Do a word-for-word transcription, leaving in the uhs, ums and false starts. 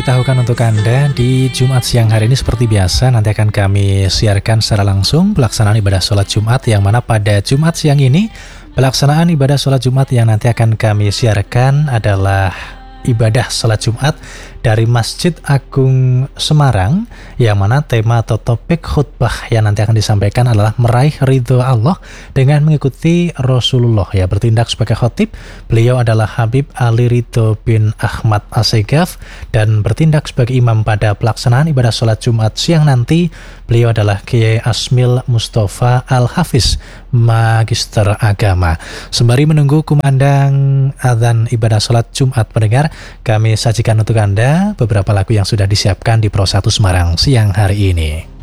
Tahukan untuk Anda di Jumat siang hari ini seperti biasa nanti akan kami siarkan secara langsung pelaksanaan ibadah sholat Jumat, yang mana pada Jumat siang ini pelaksanaan ibadah sholat Jumat yang nanti akan kami siarkan adalah ibadah sholat Jumat dari Masjid Agung Semarang, yang mana tema atau topik khutbah yang nanti akan disampaikan adalah meraih ridho Allah dengan mengikuti Rasulullah. Ya, bertindak sebagai khotib beliau adalah Habib Ali Ridho bin Ahmad Assegaf, dan bertindak sebagai imam pada pelaksanaan ibadah sholat Jumat siang nanti beliau adalah Kiai Asmil Mustafa Al-Hafiz, Magister Agama. Sembari menunggu kumandang adzan ibadah sholat Jumat, pendengar, kami sajikan untuk Anda beberapa lagu yang sudah disiapkan di Pro satu Semarang siang hari ini.